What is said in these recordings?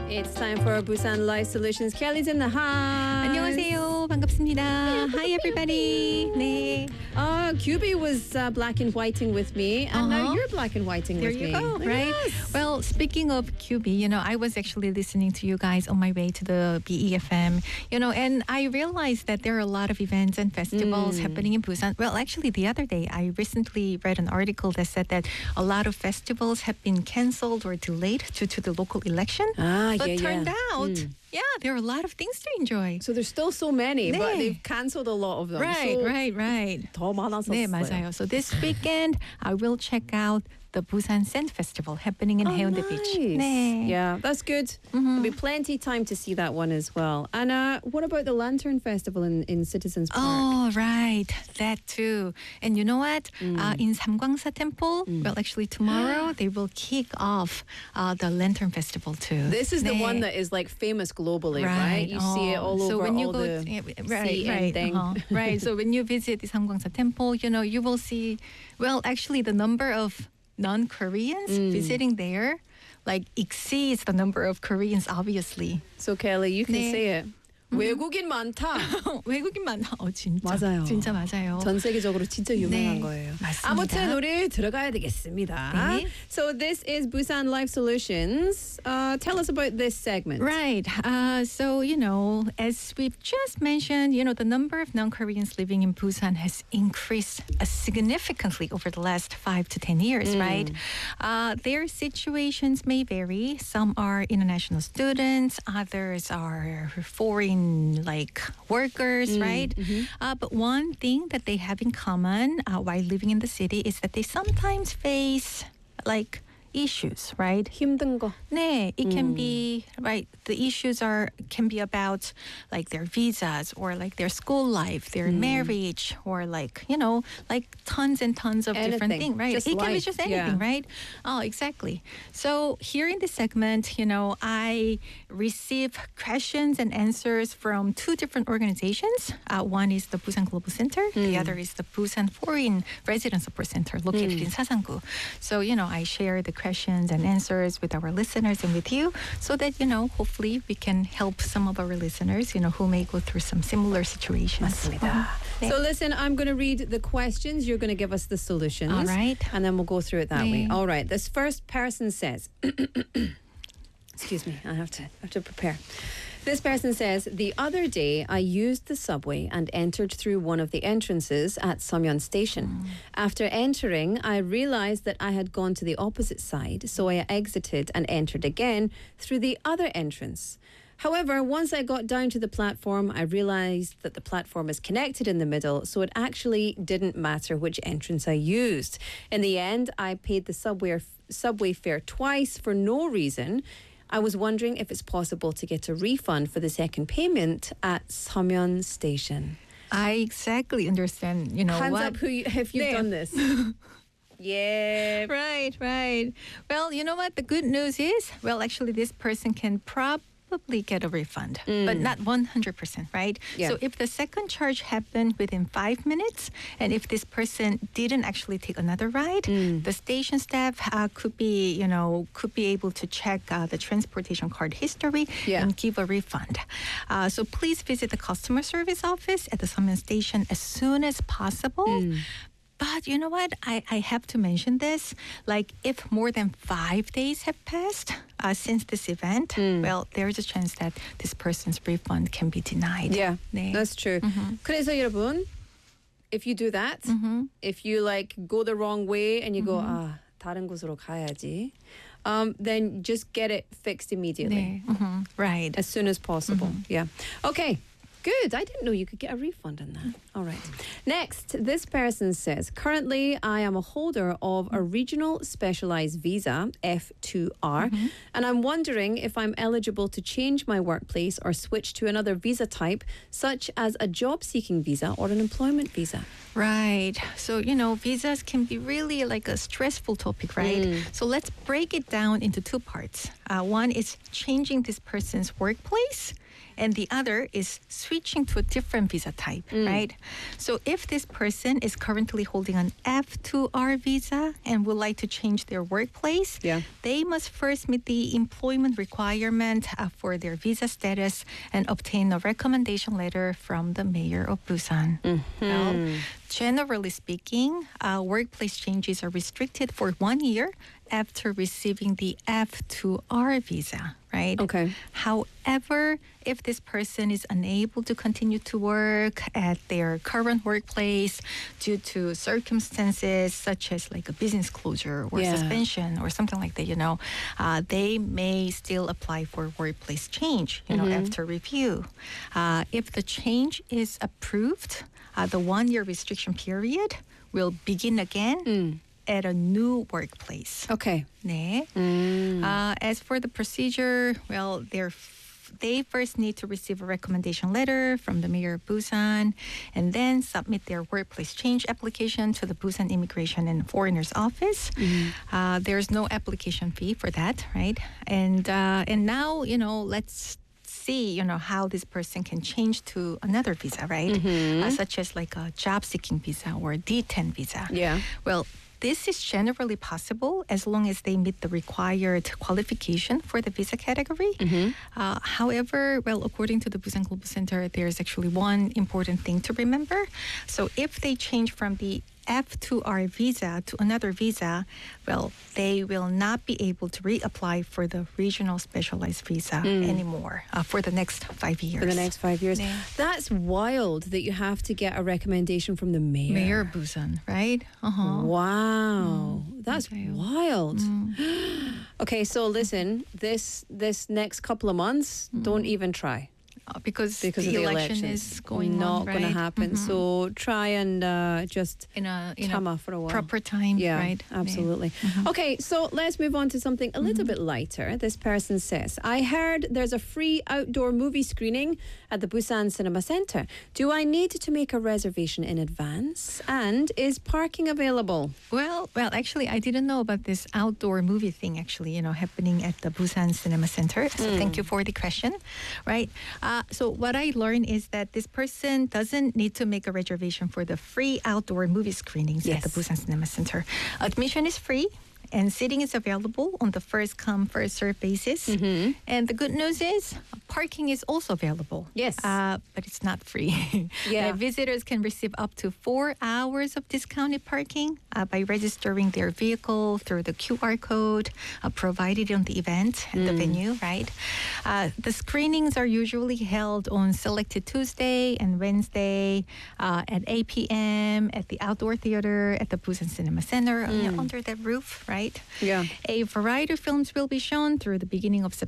It's time for Busan Life Solutions. Kelly's in the house. 안녕하세요. 반갑습니다. Hi everybody. 네. QB was black and whiting with me, and now you're black and whiting There with me. you go, right? Yes. Well, speaking of QB, I was actually listening to you guys on my way to the BEFM, and I realized that there are a lot of events and festivals happening in Busan. Well, actually, the other day, I recently read an article that said that a lot of festivals have been canceled or delayed due to the local election. But turned out, there are a lot of things to enjoy. So there's still so many, but 네. they've cancelled a lot of them. Right, so right. 더 많았었어요. 네, 맞아요. So this weekend, I will check out the Busan Scent Festival happening in Haeundae Beach. 네. Yeah, that's good. There'll be plenty time to see that one as well. And what about the Lantern Festival in Citizens Park? Oh, right. That too. And you know what? In Samgwangsa Temple, well, actually tomorrow, they will kick off the Lantern Festival too. This is the 네. one that is like famous globally, right? You see it all so over when you all go, the right, thing. right. So when you visit the Samgwangsa Temple, you will see, well, actually the number of non-Koreans visiting there exceeds the number of Koreans, obviously. So Kelly, you can 네. say it. 외국인 많다. 외국인 많아. 진짜. 맞아요. 진짜 맞아요. 전 세계적으로 진짜 유명한 네, 거예요. 맞습니다. 아무튼 우리 들어가야 되겠습니다. 네. So this is Busan Life Solutions. Tell us about this segment. Right. So, as we've just mentioned, the number of non-Koreans living in Busan has increased significantly over the last 5 to 10 years, right? Their situations may vary. Some are international students, others are foreign workers, right? But one thing that they have in common while living in the city is that they sometimes face issues, right? 힘든 거. 네, it can be, right, the issues can be about their visas or their school life, their marriage, or tons and tons of different Anything. things, right? Just it can be life, just anything, right? Oh, exactly. So here in this segment, I receive questions and answers from two different organizations. One is the Busan Global Center. The other is the Busan Foreign Resident Support Center located in Sasangu. So, I share the questions and answers with our listeners and with you so that, hopefully we can help some of our listeners, who may go through some similar situations. 맞습니다. So listen, I'm going to read the questions. You're going to give us the solutions. All right. And then we'll go through it that 네. way. All right. This first person says, excuse me, I have to prepare. This person says, the other day I used the subway and entered through one of the entrances at Seomyeon Station. After entering, I realized that I had gone to the opposite side, so I exited and entered again through the other entrance. However, once I got down to the platform, I realized that the platform is connected in the middle, so it actually didn't matter which entrance I used. In the end, I paid the subway fare twice for no reason. I was wondering if it's possible to get a refund for the second payment at Seomyeon Station. I exactly understand, Hands what... up if you've 네. done this. Yeah. Right. Well, you know what? The good news is, actually, this person can probably get a refund, but not 100%, right? Yeah. So if the second charge happened within 5 minutes, and if this person didn't actually take another ride, the station staff could be able to check the transportation card history and give a refund. So please visit the customer service office at the Seomyeon Station as soon as possible. But you know what? I have to mention this. If more than 5 days have passed since this event, there is a chance that this person's refund can be denied. Yeah, 네. that's true. 그래서 여러분, if you do that, if you go the wrong way and you go, 다른 곳으로 가야지, then just get it fixed immediately. 네. Right. As soon as possible. Yeah. Okay. Good. I didn't know you could get a refund on that. All right. Next, this person says, currently I am a holder of a regional specialized visa, F2R, and I'm wondering if I'm eligible to change my workplace or switch to another visa type, such as a job-seeking visa or an employment visa. Right. So, visas can be really a stressful topic, right? So let's break it down into two parts. One is changing this person's workplace. and the other is switching to a different visa type, right? So if this person is currently holding an F2R visa and would like to change their workplace, they must first meet the employment requirement for their visa status and obtain a recommendation letter from the mayor of Busan. Well, generally speaking, workplace changes are restricted for 1 year after receiving the F2R visa, right? Okay. However, if this person is unable to continue to work at their current workplace due to circumstances such as like a business closure or suspension or something like that, they may still apply for workplace change, after review. If the change is approved, the 1 year restriction period will begin again at a new workplace. Okay. 네. As for the procedure, well, they first need to receive a recommendation letter from the mayor of Busan and then submit their workplace change application to the Busan Immigration and Foreigners Office. There's no application fee for that, right? And now, let's see, how this person can change to another visa, right? Such as like a job-seeking visa or a D10 visa. Yeah. Well, this is generally possible as long as they meet the required qualification for the visa category. However, well, according to the Busan Global Center, there's actually one important thing to remember. So if they change from the F2R visa to another visa, well, they will not be able to reapply for the regional specialized visa anymore for the next 5 years. For the next 5 years. 네. That's wild that you have to get a recommendation from the mayor. Mayor of Busan, right? Wow. That's 맞아요. wild. Okay, so listen, this next couple of months, don't even try. Because Because the of the election elections. is going not on, going to right? happen. So try and just in a tama for a while. proper time, Yeah, right? absolutely. Okay, so let's move on to something a little bit lighter. This person says, I heard there's a free outdoor movie screening at the Busan Cinema Center. Do I need to make a reservation in advance? And is parking available? Well, actually, I didn't know about this outdoor movie thing actually, happening at the Busan Cinema Center. So thank you for the question, right? So what I learned is that this person doesn't need to make a reservation for the free outdoor movie screenings at the Busan Cinema Center. Admission is free. And seating is available on the first come, first served basis. And the good news is parking is also available. Yes. But it's not free. Yeah. Visitors can receive up to 4 hours of discounted parking by registering their vehicle through the QR code provided on the event at the venue, right? The screenings are usually held on selected Tuesday and Wednesday at 8 p.m. at the outdoor theater at the Busan Cinema Center under that roof, right? Yeah. A variety of films will be shown through the beginning of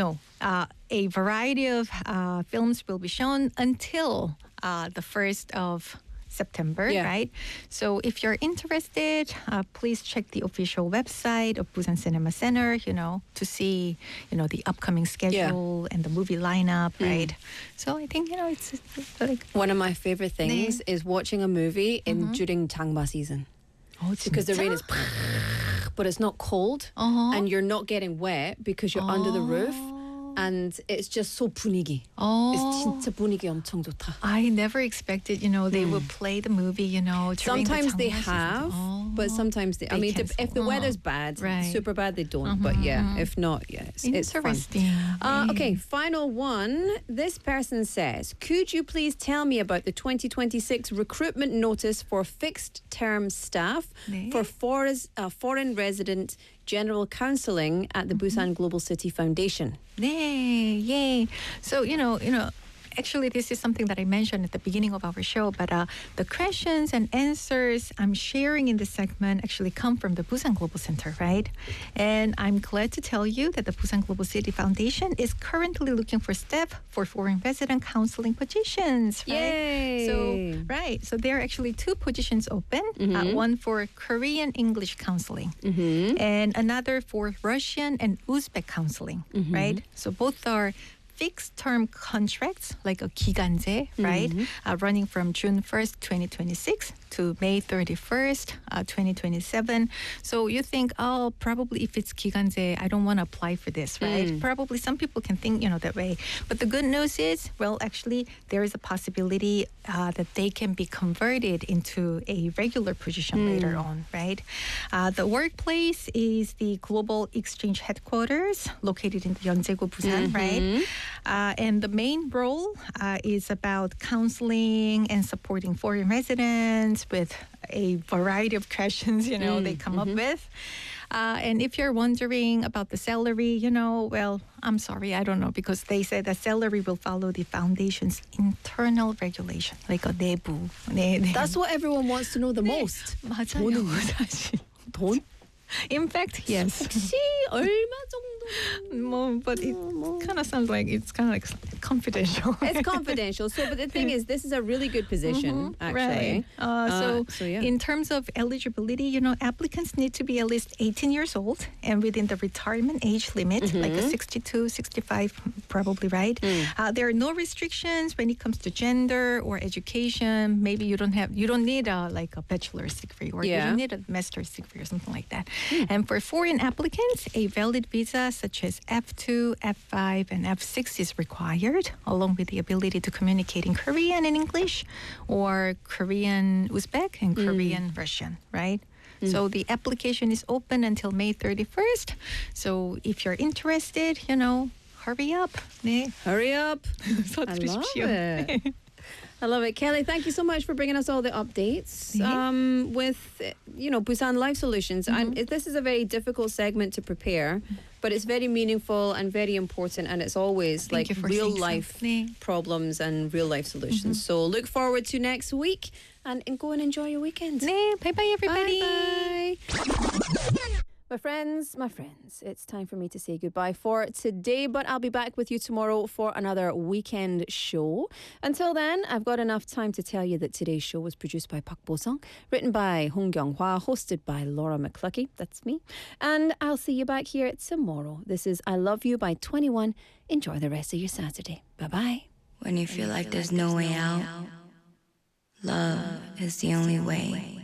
a variety of films will be shown until the 1st of September, right? So if you're interested, please check the official website of Busan Cinema Center, to see, the upcoming schedule and the movie lineup, right? So I think, it's like... One of my favorite things is watching a movie during 장마 season. Oh, because the rain is... but it's not cold and you're not getting wet because you're under the roof. And it's just so 분위기. It's 진짜 분위기 엄청 좋다. I never expected, they would play the movie, during sometimes the they 장마 have, season. but sometimes they I mean, cancel. if the weather's bad, Right. super bad, they don't. But yeah, if not, it's fun. Interesting. Okay, final one. This person says, could you please tell me about the 2026 recruitment notice for fixed-term staff 네. for foreign resident general counseling at the Busan Global City Foundation? 네, yay. So, actually, this is something that I mentioned at the beginning of our show, but the questions and answers I'm sharing in this segment actually come from the Busan Global Center, right? And I'm glad to tell you that the Busan Global City Foundation is currently looking for staff for foreign resident counseling positions, right? Yay! So there are actually 2 positions open, one for Korean English counseling and another for Russian and Uzbek counseling, right? So both are fixed-term contracts, like a 기간제, right? Running from June 1st, 2026 to May 31st, 2027. So you think, oh, probably if it's 기간제, I don't want to apply for this, right? Probably some people can think, that way. But the good news is, well, actually, there is a possibility that they can be converted into a regular position later on, right? The workplace is the Global Exchange Headquarters located in Yeonjaegu, Busan, right? And the main role is about counseling and supporting foreign residents with a variety of questions, they come up with. And if you're wondering about the salary, well, I'm sorry, I don't know, because they said that salary will follow the foundation's internal regulation, like a 내부. That's what everyone wants to know the most. 맞아요, 사실. 돈? In fact, yes. 혹시 얼마 정도? But it kind of sounds like it's kind of like confidential. It's confidential. So, but the thing is, this is a really good position, actually. Right. So yeah. In terms of eligibility, applicants need to be at least 18 years old and within the retirement age limit, like a 62, 65, probably right. There are no restrictions when it comes to gender or education. Maybe you don't need a bachelor's degree or you don't need a master's degree or something like that. And for foreign applicants, a valid visa such as F2, F5, and F6 is required, along with the ability to communicate in Korean and English, or Korean Uzbek and Korean Russian, right? So the application is open until May 31st. So if you're interested, hurry up. 네. Hurry up. I love it. I love it. Kelly, thank you so much for bringing us all the updates with, Busan Life Solutions. And this is a very difficult segment to prepare, but it's very meaningful and very important. And it's always real life problems and real life solutions. So look forward to next week and go and enjoy your weekend. 네, bye-bye, everybody. Bye-bye. My friends, it's time for me to say goodbye for today, but I'll be back with you tomorrow for another weekend show. Until then, I've got enough time to tell you that today's show was produced by Park Bo-sung, written by Hong Kyung-hwa, hosted by Laura McCluckey, that's me, and I'll see you back here tomorrow. This is I Love You by 21. Enjoy the rest of your Saturday. Bye-bye. When you feel like there's no way out, love is the only way.